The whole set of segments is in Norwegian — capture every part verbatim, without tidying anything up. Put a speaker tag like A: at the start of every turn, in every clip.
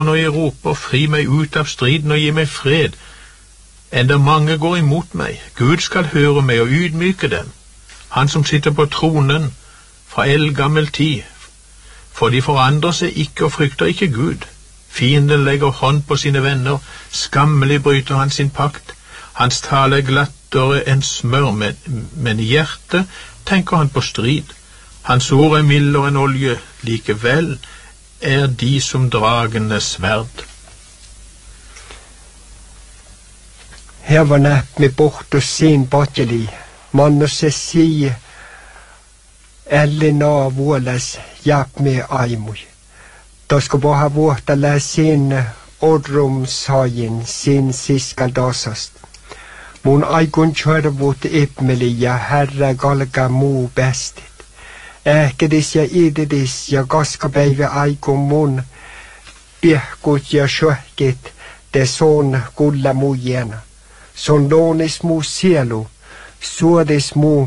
A: når jeg roper, fri meg ut av striden og gi meg fred. Enda mange går imot meg. Gud skal høre meg og ydmyke dem. Han som sitter på tronen fra eldgammel tid. For de forandrer seg ikke og frykter ikke Gud. Fienden legger hånd på sine venner. Skammelig bryter han sin pakt. Hans tale er glattere enn smør, men, men i hjertet tenker han på strid. Hans ord er mildere enn olje. Likevel er de som dragenes sverd.
B: Her var näpp med bort och sin botjeli. Man och se si Elina vuolas japp med aimui. Då ska bara våta lä sin odrumshajin sin siskal dasast. Mun aikun köra våt ipmeli ja herra galga muu bestit. Ähkedis ja ididis ja kaskapäivä aikun mun piehkut ja sjöhkit te son kulla mujena. Son lånis mu sielu, suodis mu,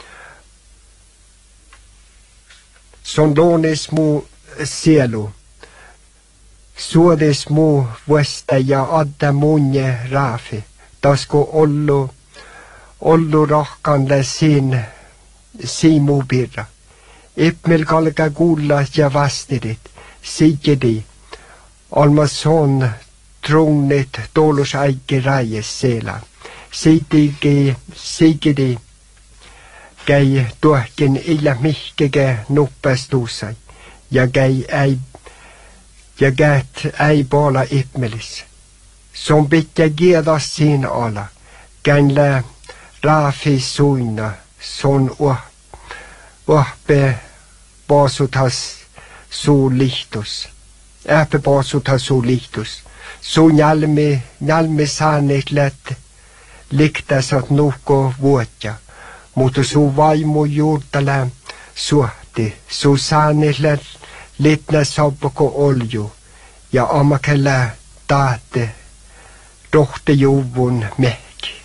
B: son lånis mu sielu, suodis mu vuesta ja adda munje raafi, tasku ollu, ollu rohkanle sin, siimu pirra. Ipmil kalka kuulla ja vastidit, sigidi, olma son trungnit tolus äikki räies siellä. Siitigi, sigidi, käi tuohkin illa mihkege nuppestuusai, ja käi äi, ja käät äi poala ipmelis. Son pitkä kiedas siinä ala, käin lää raafi suina, son uah, uahpe paasutas suu lihtus, ähpe paasutas suu lihtus. Så njalmi, njalmi saanit lätt liktasat nuhko vuotja, mutta su vaimu juurtala suhti, su saanit lätt litna soppoko olju, ja amakella tahte tohte juvun mehki.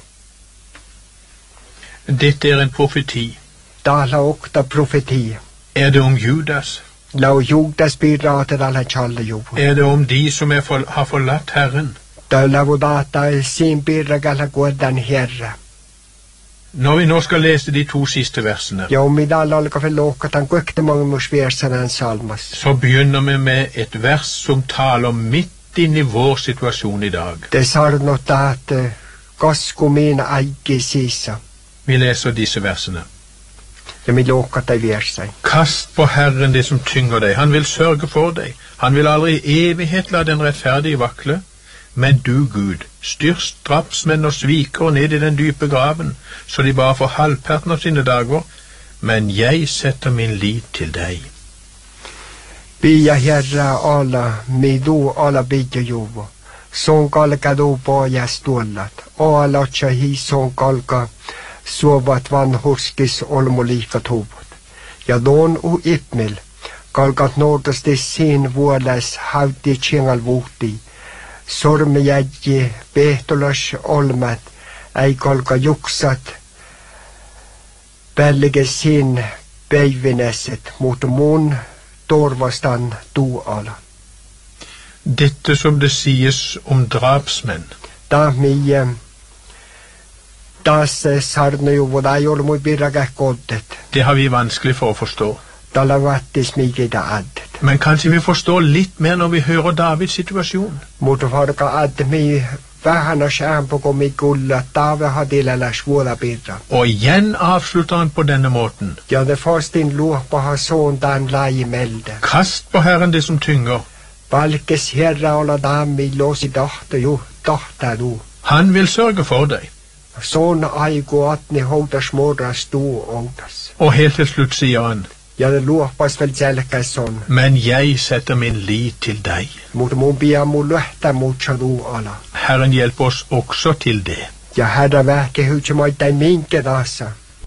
A: Dette er en profeti.
B: Tala okta profeti.
A: Er det om Judas?
B: Lau Judas birater alla challe juvun.
A: Er det om de som er for, har forlatt Herren?
B: Da lavodata sin birra galla guardan herra.
A: Når vi nå skal lese de to siste versene,
B: ja, om vi alla olika förlåkat han guekte många morsversen en salmas.
A: Så begynner vi med et vers som taler midt inn i vår situasjon i dag.
B: Det sa något att gasko mina aike sisa.
A: Vi leser disse versene.
B: Ja, vi låkat deg versen.
A: Kast på Herren det som tynger deg. Han vil sørge for deg. Han vil aldri i evighet la den rettferdige vakle. Men du, Gud, styrst drapsmenn og svikere ned i den dype graven, så de bare får halvparten av sine dager. Men jeg setter min lit til deg.
B: Bia herra alla, mi do alla bidja jovo. Son kalka do baja stållat. Alla tja hi son kalka suovat vanhurskis olmolika tuvut. Ja don u ipmil, kalkat noordasti siin vuolas hauti tjengal vuhti. Sormi jädji pehtolas olmat, ei kalka juksat, pällige siin päivineset, mutta mun torvastan tuu ala.
A: Dette som det sies om drapsmenn.
B: Da mi Das sarna ju vad jag gjorde mot birrakähkoddet.
A: Det har vi vanskelig for å forstå.
B: Da lavattis mig da ad.
A: Men kanskje vi forstår litt mer når vi hører Davids situasjon.
B: Mutta farka ad mi vähän och skärm på kom i gulla David hade lilla svåra birra.
A: Og igjen avslutter han på denne måten.
B: Ja, det først din lov på ha sån dan lai melde.
A: Kast på Herren det som tynger.
B: Valkes herra ola dami låsi dochter jo, dochter du.
A: Han vil sørge for deg.
B: Sån aigo at ni hodas morras du ångas.
A: Og helt til slutt sier han,
B: ja, det luopas vel selkä sån.
A: Men jeg setter min lit til deg.
B: Mutta mun pia mun löhtä muutsa du ala.
A: Herren hjelper oss også til det.
B: Ja, herra vähke hytse maittain minkä tasa.